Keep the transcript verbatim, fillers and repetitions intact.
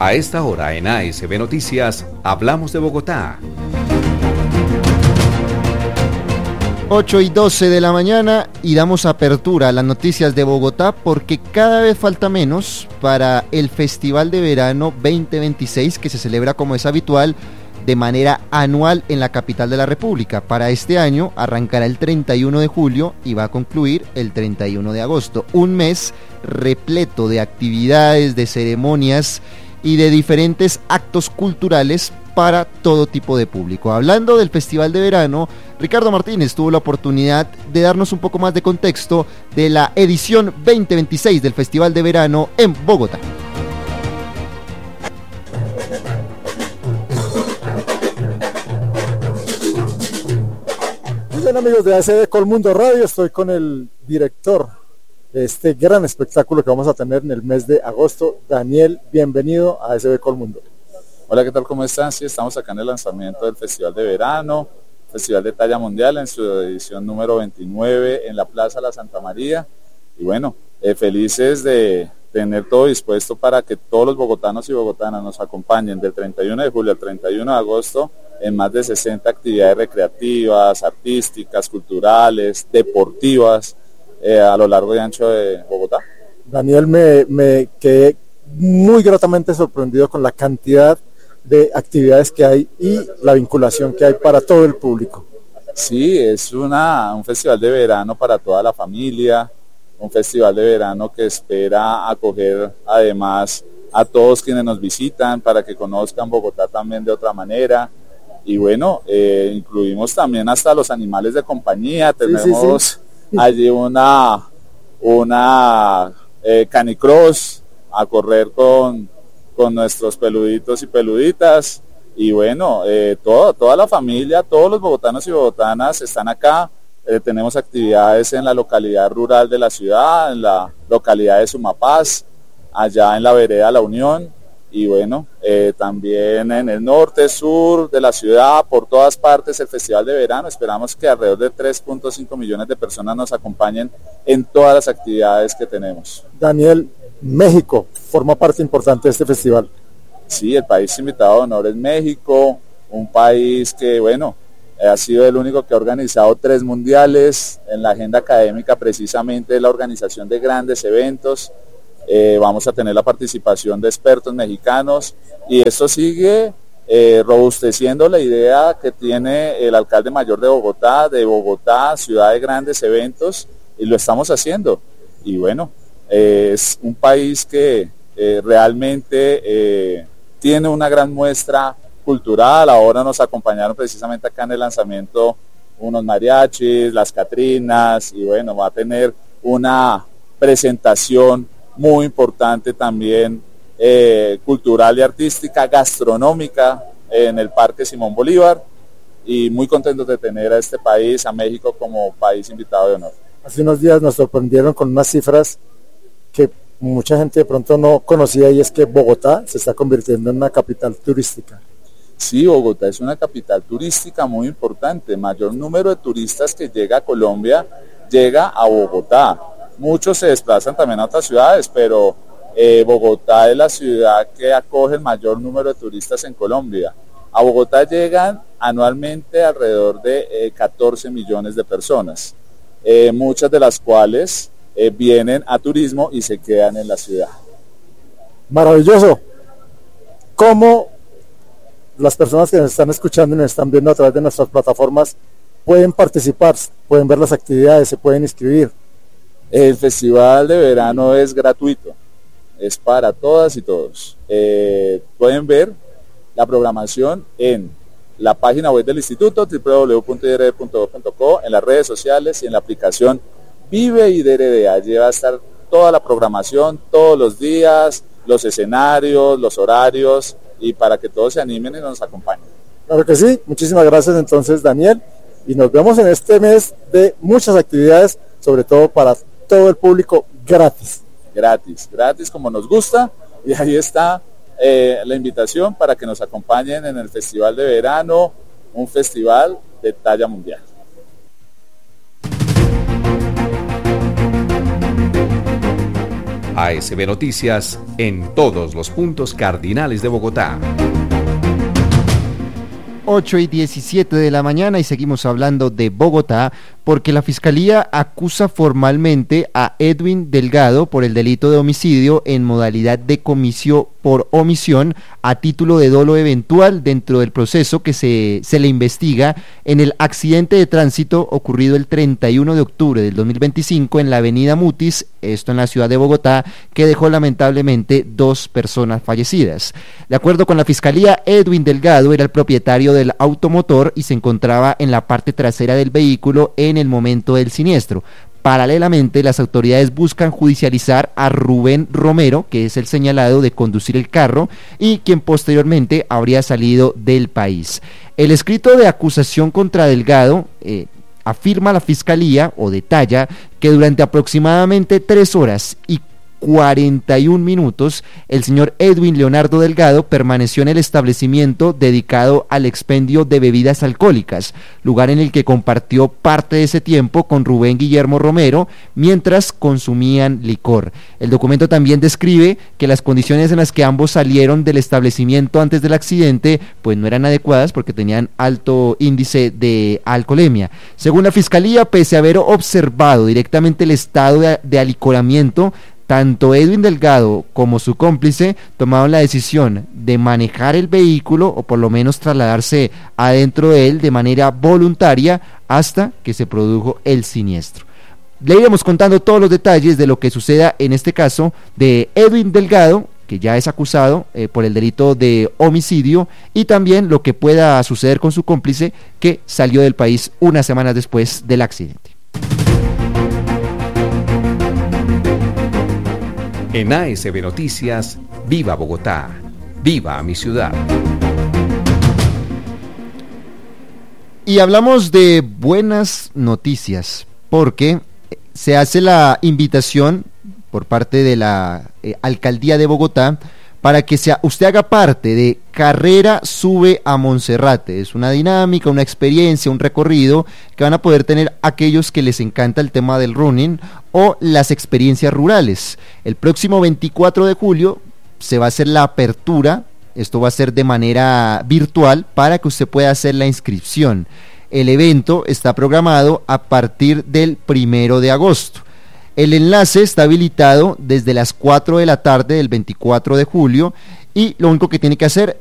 A esta hora en A S B Noticias, hablamos de Bogotá. ocho y doce de la mañana y damos apertura a las noticias de Bogotá porque cada vez falta menos para el Festival de Verano veinte veintiséis que se celebra, como es habitual, de manera anual en la capital de la República. Para este año arrancará el treinta y uno de julio y va a concluir el treinta y uno de agosto. Un mes repleto de actividades, de ceremonias y de diferentes actos culturales para todo tipo de público. Hablando del Festival de Verano, Ricardo Martínez tuvo la oportunidad de darnos un poco más de contexto de la edición veinte veintiséis del Festival de Verano en Bogotá. Bien, amigos de A S B Colmundo Radio, estoy con el director de este gran espectáculo que vamos a tener en el mes de agosto. Daniel, bienvenido a A S B Colmundo. Hola, ¿qué tal? ¿Cómo están? Sí, estamos acá en el lanzamiento del Festival de Verano, Festival de Talla Mundial en su edición número veintinueve en la Plaza La Santa María. Y bueno, eh, felices de tener todo dispuesto para que todos los bogotanos y bogotanas nos acompañen del treinta y uno de julio al treinta y uno de agosto en más de sesenta actividades recreativas, artísticas, culturales, deportivas eh, a lo largo y ancho de Bogotá. Daniel, me, me quedé muy gratamente sorprendido con la cantidad de actividades que hay y la vinculación que hay para todo el público. Sí, es una, un festival de verano para toda la familia, un festival de verano que espera acoger además a todos quienes nos visitan para que conozcan Bogotá también de otra manera. Y bueno, eh, incluimos también hasta los animales de compañía, tenemos sí, sí, sí. allí una, una eh, canicross a correr con con nuestros peluditos y peluditas, y bueno, eh, todo, toda la familia, todos los bogotanos y bogotanas están acá. Eh, tenemos actividades en la localidad rural de la ciudad, en la localidad de Sumapaz, allá en la vereda La Unión, y bueno, eh, también en el norte, sur de la ciudad, por todas partes el Festival de Verano. Esperamos que alrededor de tres punto cinco millones de personas nos acompañen en todas las actividades que tenemos. Daniel, México forma parte importante de este festival. Sí, el país invitado de honor es México, un país que, bueno, ha sido el único que ha organizado tres mundiales. En la agenda académica precisamente la organización de grandes eventos. Eh, vamos a tener la participación de expertos mexicanos y esto sigue eh, robusteciendo la idea que tiene el alcalde mayor de Bogotá, de Bogotá, ciudad de grandes eventos, y lo estamos haciendo. Y bueno, eh, es un país que eh, realmente eh, tiene una gran muestra cultural. Ahora nos acompañaron precisamente acá en el lanzamiento unos mariachis, las catrinas, y bueno, va a tener una presentación muy importante también eh, cultural y artística, gastronómica en el Parque Simón Bolívar, y muy contentos de tener a este país, a México, como país invitado de honor. Hace unos días nos sorprendieron con unas cifras que mucha gente de pronto no conocía, y es que Bogotá se está convirtiendo en una capital turística. Sí, Bogotá es una capital turística muy importante. Mayor número de turistas que llega a Colombia llega a Bogotá. Muchos se desplazan también a otras ciudades, pero eh, Bogotá es la ciudad que acoge el mayor número de turistas en Colombia. A Bogotá llegan anualmente alrededor de eh, catorce millones de personas, eh, muchas de las cuales eh, vienen a turismo y se quedan en la ciudad. Maravilloso. ¿Cómo las personas que nos están escuchando y nos están viendo a través de nuestras plataformas pueden participar, pueden ver las actividades, se pueden inscribir? El Festival de Verano es gratuito, es para todas y todos. Eh, pueden ver la programación en la página web del instituto, doble u doble u doble u punto i d r d punto go punto co, en las redes sociales y en la aplicación Vive I D R D. Allí va a estar toda la programación, todos los días, los escenarios, los horarios, y para que todos se animen y nos acompañen. Claro que sí. Muchísimas gracias entonces, Daniel, y nos vemos en este mes de muchas actividades, sobre todo para todo el público, gratis. Gratis, gratis como nos gusta, y ahí está eh, la invitación para que nos acompañen en el Festival de Verano, un festival de talla mundial. A S B Noticias en todos los puntos cardinales de Bogotá. ocho y diecisiete de la mañana y seguimos hablando de Bogotá porque la Fiscalía acusa formalmente a Edwin Delgado por el delito de homicidio en modalidad de comicio por omisión a título de dolo eventual dentro del proceso que se, se le investiga en el accidente de tránsito ocurrido el treinta y uno de octubre del dos mil veinticinco en la avenida Mutis, esto en la ciudad de Bogotá, que dejó lamentablemente dos personas fallecidas. De acuerdo con la Fiscalía, Edwin Delgado era el propietario del automotor y se encontraba en la parte trasera del vehículo en el momento del siniestro. Paralelamente, las autoridades buscan judicializar a Rubén Romero, que es el señalado de conducir el carro y quien posteriormente habría salido del país. El escrito de acusación contra Delgado eh, afirma la Fiscalía o detalla que durante aproximadamente tres horas y cuarenta y un minutos, el señor Edwin Leonardo Delgado permaneció en el establecimiento dedicado al expendio de bebidas alcohólicas, lugar en el que compartió parte de ese tiempo con Rubén Guillermo Romero mientras consumían licor. El documento también describe que las condiciones en las que ambos salieron del establecimiento antes del accidente pues no eran adecuadas porque tenían alto índice de alcoholemia. Según la Fiscalía, pese a haber observado directamente el estado de, de alicoramiento, tanto Edwin Delgado como su cómplice tomaron la decisión de manejar el vehículo o por lo menos trasladarse adentro de él de manera voluntaria hasta que se produjo el siniestro. Le iremos contando todos los detalles de lo que suceda en este caso de Edwin Delgado, que ya es acusado eh, por el delito de homicidio, y también lo que pueda suceder con su cómplice que salió del país unas semanas después del accidente. En A S B Noticias, viva Bogotá, viva mi ciudad. Y hablamos de buenas noticias, porque se hace la invitación por parte de la eh, Alcaldía de Bogotá para que sea, usted haga parte de Carrera Sube a Monserrate. Es una dinámica, una experiencia, un recorrido que van a poder tener aquellos que les encanta el tema del running o las experiencias rurales. El próximo veinticuatro de julio se va a hacer la apertura, esto va a ser de manera virtual para que usted pueda hacer la inscripción. El evento está programado a partir del primero de agosto. El enlace está habilitado desde las cuatro de la tarde del veinticuatro de julio y lo único que tiene que hacer